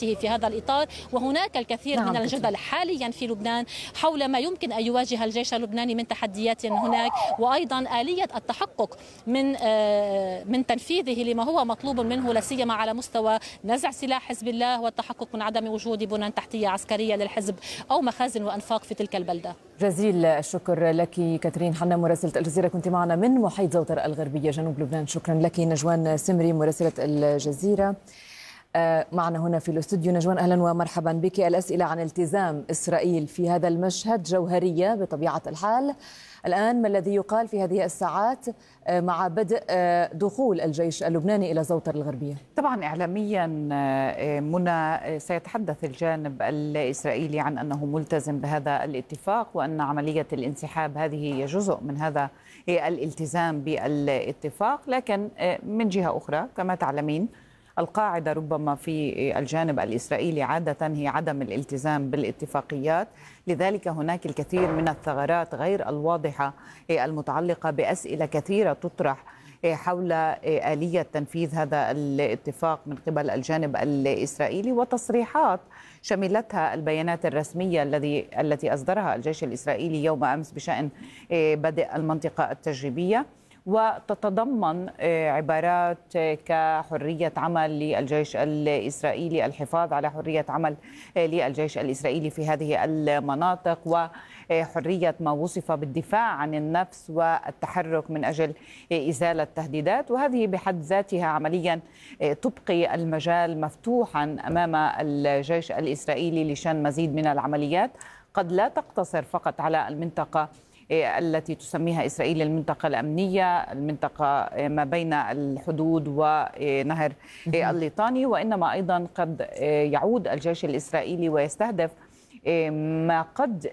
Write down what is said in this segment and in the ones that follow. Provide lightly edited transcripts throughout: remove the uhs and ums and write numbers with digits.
عملياته في هذا الإطار. وهناك الكثير من الجدل حاليا في لبنان حول ما يمكن أن يواجه الجيش اللبناني من تحديات هناك، وأيضا آلية التحقق من تنفيذه لما هو مطلوب منه، لا سيما على مستوى نزع سلاح حزب الله والتحقق من عدم وجود بنى تحتية عسكرية للحزب أو مخازن وأنفاق في تلك البلدة. جزيل الشكر لك كاترين حنا مراسلة الجزيرة، كنت معنا من محيط زوطر الغربية جنوب لبنان. شكرا لك. نجوان سمري مراسلة الجزيرة معنا هنا في الاستوديو. نجوان أهلا ومرحبا بك. الأسئلة عن التزام إسرائيل في هذا المشهد جوهرية بطبيعة الحال. الآن ما الذي يقال في هذه الساعات مع بدء دخول الجيش اللبناني إلى زوطر الغربية؟ طبعا إعلاميا منى سيتحدث الجانب الإسرائيلي عن أنه ملتزم بهذا الاتفاق، وأن عملية الانسحاب هذه هي جزء من هذا الالتزام بالاتفاق. لكن من جهة أخرى كما تعلمين القاعدة ربما في الجانب الإسرائيلي عادة هي عدم الالتزام بالاتفاقيات، لذلك هناك الكثير من الثغرات غير الواضحة المتعلقة بأسئلة كثيرة تطرح حول آلية تنفيذ هذا الاتفاق من قبل الجانب الإسرائيلي، وتصريحات شملتها البيانات الرسمية التي أصدرها الجيش الإسرائيلي يوم أمس بشأن بدء المنطقة التجريبية، وتتضمن عبارات كحرية عمل للجيش الإسرائيلي، الحفاظ على حرية عمل للجيش الإسرائيلي في هذه المناطق، وحرية ما وصف بالدفاع عن النفس والتحرك من أجل إزالة تهديدات. وهذه بحد ذاتها عمليا تبقي المجال مفتوحا أمام الجيش الإسرائيلي لشن مزيد من العمليات قد لا تقتصر فقط على المنطقة التي تسميها إسرائيل المنطقة الأمنية، المنطقة ما بين الحدود ونهر الليطاني، وإنما أيضا قد يعود الجيش الإسرائيلي ويستهدف ما قد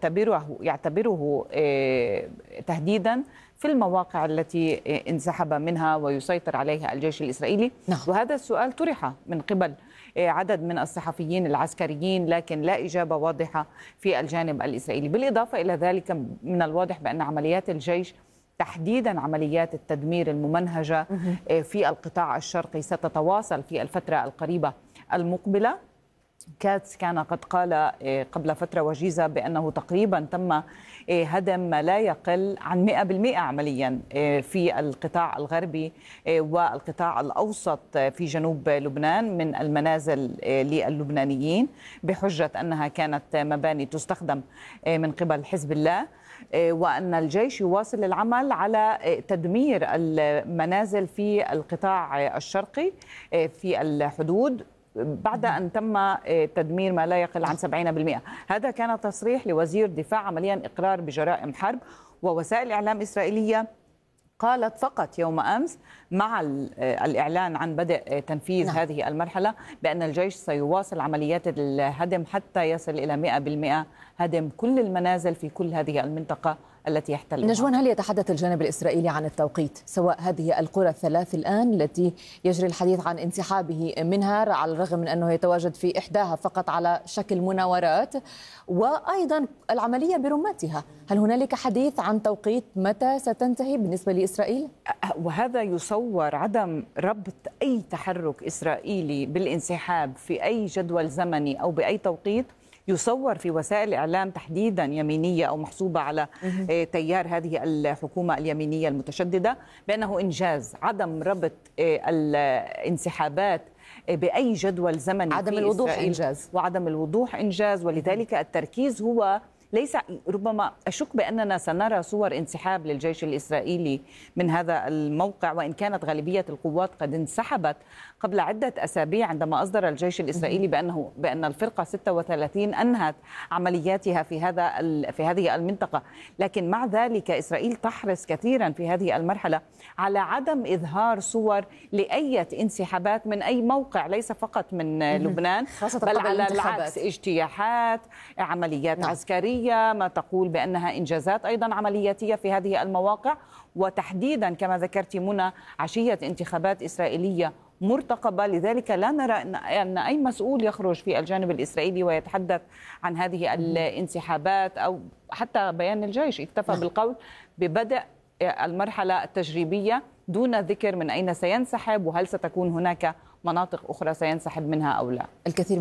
يعتبره تهديدا في المواقع التي انسحب منها ويسيطر عليها الجيش الإسرائيلي. وهذا السؤال طرح من قبل عدد من الصحفيين العسكريين، لكن لا إجابة واضحة في الجانب الإسرائيلي. بالإضافة إلى ذلك من الواضح بأن عمليات الجيش تحديدا عمليات التدمير الممنهجة في القطاع الشرقي ستتواصل في الفترة القريبة المقبلة. كاتس كان قد قال قبل فترة وجيزة بأنه تقريبا تم هدم ما لا يقل عن 100% عمليا في القطاع الغربي والقطاع الأوسط في جنوب لبنان من المنازل للبنانيين، بحجة أنها كانت مباني تستخدم من قبل حزب الله، وأن الجيش يواصل العمل على تدمير المنازل في القطاع الشرقي في الحدود بعد أن تم تدمير ما لا يقل عن 70%. هذا كان تصريح لوزير دفاع عمليا إقرار بجرائم حرب، ووسائل إعلام إسرائيلية قالت فقط يوم أمس مع الإعلان عن بدء تنفيذ هذه المرحلة بأن الجيش سيواصل عمليات الهدم حتى يصل إلى 100% هدم كل المنازل في كل هذه المنطقة التي يحتلها. نجوان، هل يتحدث الجانب الإسرائيلي عن التوقيت، سواء هذه القرى الثلاث الآن التي يجري الحديث عن انسحابه منها على الرغم من أنه يتواجد في إحداها فقط على شكل مناورات، وأيضا العملية برمتها، هل هنالك حديث عن توقيت متى ستنتهي بالنسبة لإسرائيل؟ وهذا يصور عدم ربط أي تحرك إسرائيلي بالانسحاب في أي جدول زمني أو بأي توقيت، يصور في وسائل الإعلام تحديدا يمينية أو محسوبة على تيار هذه الحكومة اليمينية المتشددة بأنه إنجاز. عدم ربط الانسحابات بأي جدول زمني، عدم الوضوح إنجاز، وعدم الوضوح إنجاز. ولذلك التركيز هو ليس، ربما أشك بأننا سنرى صور انسحاب للجيش الإسرائيلي من هذا الموقع، وإن كانت غالبية القوات قد انسحبت قبل عدة أسابيع عندما أصدر الجيش الإسرائيلي بأن الفرقة 36 أنهت عملياتها في هذه المنطقة. لكن مع ذلك إسرائيل تحرص كثيرا في هذه المرحلة على عدم إظهار صور لأي انسحابات من أي موقع، ليس فقط من لبنان، بل على العكس اجتياحات، عمليات عسكرية، ما تقول بأنها إنجازات أيضا عملياتية في هذه المواقع. وتحديدا كما ذكرت منى عشية انتخابات إسرائيلية مرتقبة، لذلك لا نرى أن أي مسؤول يخرج في الجانب الإسرائيلي ويتحدث عن هذه الانسحابات، أو حتى بيان الجيش اكتفى بالقول ببدء المرحلة التجريبية دون ذكر من أين سينسحب وهل ستكون هناك مناطق أخرى سينسحب منها أو لا. الكثير